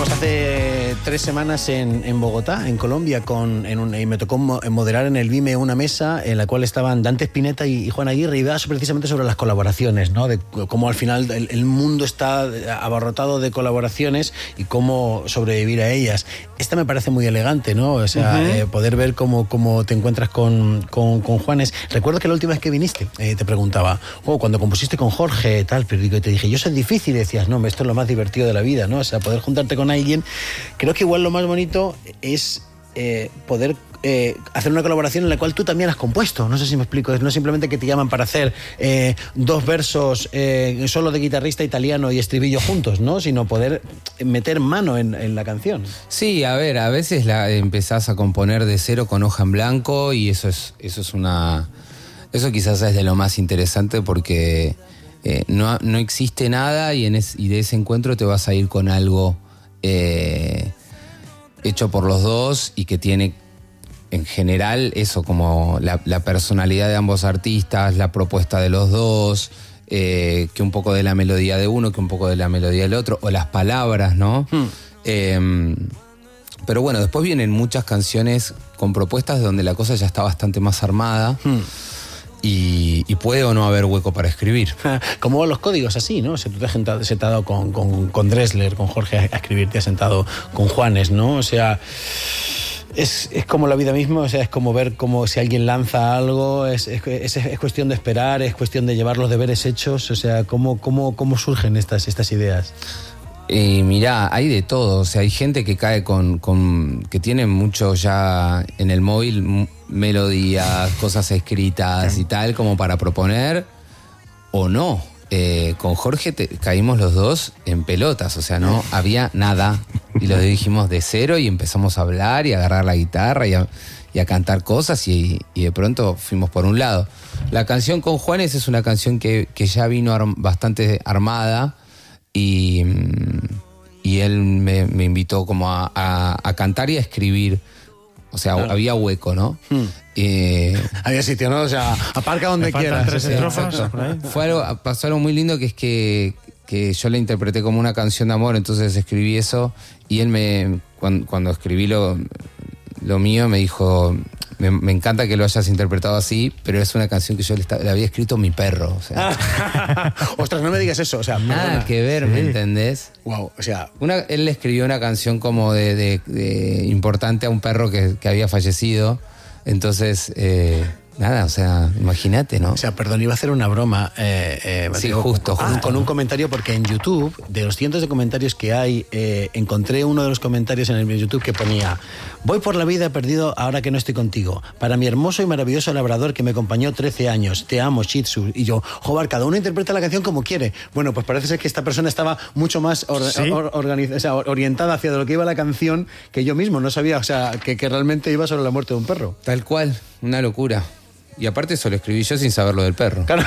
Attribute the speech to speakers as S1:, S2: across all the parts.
S1: Estuvimos hace 3 semanas en Bogotá, en Colombia, y me tocó moderar en el Vime una mesa en la cual estaban Dante Spinetta y Juan Aguirre, y iba precisamente sobre las colaboraciones, ¿no? De cómo al final el mundo está abarrotado de colaboraciones y cómo sobrevivir a ellas. Esta me parece muy elegante, ¿no? O sea, poder ver cómo te encuentras con Juanes. Recuerdo que la última vez que viniste te preguntaba, cuando compusiste con Jorge, tal, pero te dije, yo soy difícil, y decías, no, esto es lo más divertido de la vida, ¿no? O sea, poder juntarte con alguien. Creo que igual lo más bonito es poder hacer una colaboración en la cual tú también has compuesto. No sé si me explico. No simplemente que te llaman para hacer 2 versos solo de guitarrista italiano y estribillo juntos, ¿no? Sino poder meter mano en la canción.
S2: Sí, a ver, a veces empezás a componer de cero con hoja en blanco, y eso quizás es de lo más interesante, porque no existe nada, y de ese encuentro te vas a ir con algo hecho por los dos, y que tiene en general eso, como la personalidad de ambos artistas, la propuesta de los dos, que un poco de la melodía de uno, que un poco de la melodía del otro, o las palabras, ¿no? Pero bueno, después vienen muchas canciones con propuestas donde la cosa ya está bastante más armada. Y puede o no haber hueco para escribir.
S1: Como los códigos así, ¿no? O sea, tú te has sentado con Dressler, con Jorge a escribir, te has sentado con Juanes, ¿no? O sea, es como la vida misma, o sea, es como ver como si alguien lanza algo, es cuestión de esperar, es cuestión de llevar los deberes hechos, o sea, ¿cómo surgen estas ideas?
S2: Mirá, hay de todo. O sea, hay gente que cae que tiene mucho ya en el móvil, melodías, cosas escritas y tal, como para proponer, o no. Con Jorge caímos los dos en pelotas, o sea, no había nada, y lo dijimos de cero, y empezamos a hablar y a agarrar la guitarra y a cantar cosas, y de pronto fuimos por un lado. La canción con Juanes es una canción que ya vino bastante armada, y él me invitó como a cantar y a escribir. O sea, claro, había hueco, ¿no?
S1: Había sitio, ¿no? O sea, aparca donde quieras.
S3: 3 estrofas.
S2: Pasó algo muy lindo, que es que yo le interpreté como una canción de amor, entonces escribí eso, y él cuando escribí lo mío, me dijo, me encanta que lo hayas interpretado así, pero es una canción que yo le había escrito a mi perro. O sea.
S1: Ostras, no me digas eso. O sea,
S2: nada
S1: perdona.
S2: que ver, ¿me entendés?
S1: Wow, o sea.
S2: Él le escribió una canción como de importante a un perro que había fallecido. Entonces, nada, o sea, imagínate, ¿no?
S1: O sea, perdón, iba a hacer una broma.
S2: Sí, justo.
S1: Con un comentario, porque en YouTube, de los cientos de comentarios que hay, encontré uno de los comentarios en el YouTube que ponía: voy por la vida perdido ahora que no estoy contigo. Para mi hermoso y maravilloso labrador que me acompañó 13 años. Te amo, Shih Tzu. Y yo, joder, cada uno interpreta la canción como quiere. Bueno, pues parece ser que esta persona estaba mucho más orientada hacia lo que iba la canción que yo mismo. No sabía, o sea, que realmente iba sobre la muerte de un perro.
S2: Tal cual, una locura. Y aparte eso lo escribí yo sin saber lo del perro.
S1: Claro.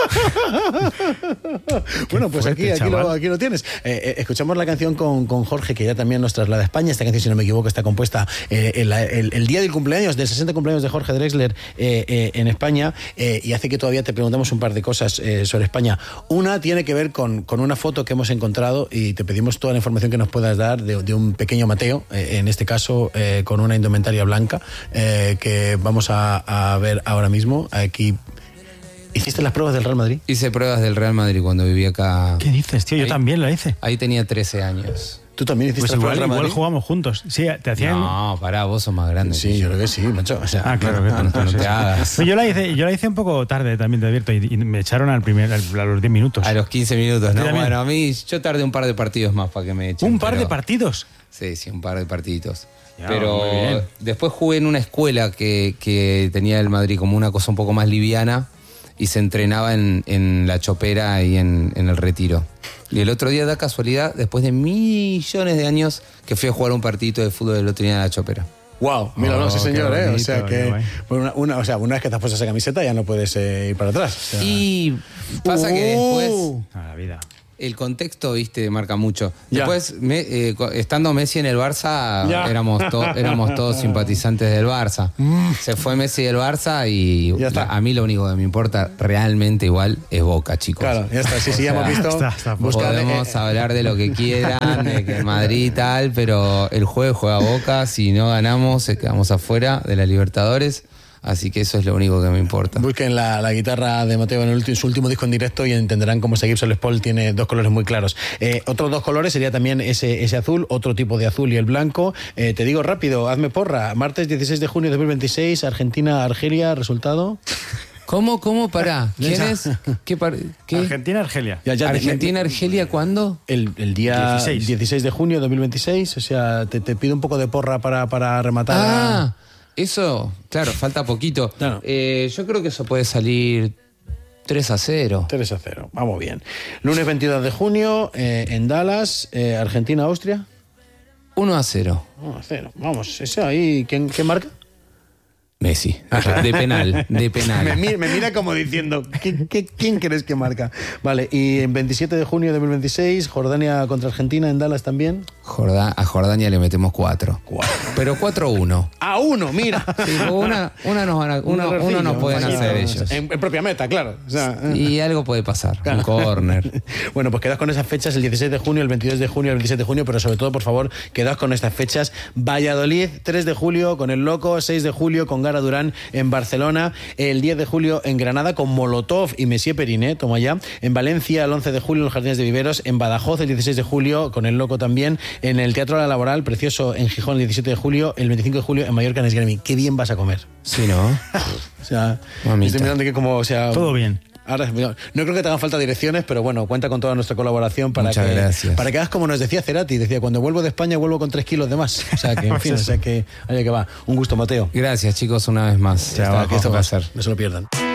S1: Bueno, pues fuerte, aquí lo tienes. Escuchamos la canción con Jorge, que ya también nos traslada a España. Esta canción, si no me equivoco, está compuesta el día del cumpleaños, del 60 cumpleaños de Jorge Dressler en España, y hace que todavía te preguntamos un par de cosas sobre España. Una tiene que ver con una foto que hemos encontrado, y te pedimos toda la información que nos puedas dar de un pequeño Mateo, en este caso con una indumentaria blanca, que vamos a ver ahora mismo. Aquí. ¿Hiciste las pruebas del Real Madrid?
S2: Hice pruebas del Real Madrid cuando vivía acá.
S3: ¿Qué dices, tío? Yo también la hice.
S2: Ahí tenía 13 años.
S1: ¿Tú también hiciste
S3: pues
S1: las pruebas del Real Madrid?
S3: Igual jugamos juntos. Sí, te hacían...
S2: No, pará, vos sos más grande.
S1: Sí, yo creo que sí, macho. O sea,
S3: claro que
S2: no te hagas.
S3: Yo la hice un poco tarde, también te advierto, y me echaron a los 10 minutos.
S2: A los 15 minutos, ¿no?
S3: También.
S2: Bueno, a mí yo tardé un par de partidos más para que me echen.
S3: ¿Un par de partidos?
S2: Sí, un par de partiditos.
S3: Ya,
S2: pero
S3: muy bien.
S2: después jugué en una escuela que tenía el Madrid como una cosa un poco más liviana, y se entrenaba en La Chopera y en el Retiro. Y el otro día, da casualidad, después de millones de años, que fui a jugar un partidito de fútbol el otro día en La Chopera.
S1: Wow, míralo, sí señor,
S3: bonito,
S1: o sea que una vez que te has puesto esa camiseta ya no puedes ir para atrás. O sea.
S2: Y pasa que después...
S3: A la vida.
S2: El contexto, viste, marca mucho.
S1: Ya.
S2: Después, estando Messi en el Barça,
S1: Ya.
S2: éramos todos simpatizantes del Barça. Se fue Messi del Barça y
S1: Ya está.
S2: a mí lo único que me importa realmente igual es Boca, chicos.
S1: Claro, ya está. Sí, ya hemos visto.
S3: está.
S1: Busca-
S2: Podemos hablar de lo que quieran, de que Madrid y tal, pero el jueves juega Boca. Si no ganamos, quedamos afuera de la Libertadores. Así que eso es lo único que me importa.
S1: Busquen la guitarra de Mateo en su último disco en directo y entenderán cómo ese Gibson Les Paul tiene dos colores muy claros. Otros dos colores sería también ese azul, otro tipo de azul y el blanco. Te digo rápido, hazme porra. Martes 16 de junio de 2026, Argentina-Argelia, resultado.
S2: ¿Cómo? Pará. ¿Quién es? ¿Qué?
S3: Argentina-Argelia.
S1: Ya,
S2: ¿Argentina-Argelia cuándo?
S1: El día 16 de junio de 2026, o sea, te pido un poco de porra para rematar.
S2: Ah, eso, claro, falta poquito.
S1: Claro.
S2: Yo creo que eso puede salir 3-0.
S1: 3-0, vamos bien. Lunes 22 de junio, en Dallas, Argentina-Austria.
S2: 1-0.
S1: 1-0, vamos, ¿eso ahí quién marca?
S2: Messi. De penal.
S1: Me mira como diciendo, ¿quién crees que marca? Vale, y en 27 de junio de 2026, Jordania contra Argentina en Dallas también.
S2: A Jordania le metemos 4. Pero 4-1.
S1: A 1, mira.
S2: Sí, una nos pueden hacer ellos.
S1: En propia meta, claro. O sea,
S2: Y algo puede pasar. Un córner.
S1: Bueno, pues quedaos con esas fechas, el 16 de junio, el 22 de junio, el 27 de junio, pero sobre todo, por favor, quedaos con estas fechas. Valladolid, 3 de julio con El Loco, 6 de julio con Gara Durán en Barcelona, el 10 de julio en Granada con Molotov y Messier Periné, toma ya, en Valencia el 11 de julio en los Jardines de Viveros, en Badajoz el 16 de julio con El Loco también, en el Teatro La Laboral, precioso, en Gijón el 17 de julio, el 25 de julio en Mallorca en Esgremi. Qué bien vas a comer.
S2: Sí, ¿no?
S1: O sea,
S2: Mamita.
S1: estoy mirando que como, o sea,
S3: Todo bien.
S1: Ahora, no creo que te hagan falta direcciones, pero bueno, cuenta con toda nuestra colaboración para
S2: Muchas gracias.
S1: para que hagas como nos decía Cerati, decía, cuando vuelvo de España vuelvo con 3 kilos de más. O sea que, en fin, allá que va. Un gusto, Mateo.
S2: Gracias, chicos, una vez más.
S1: Ya está, que esto
S2: un
S1: va,
S2: placer.
S1: no se lo pierdan.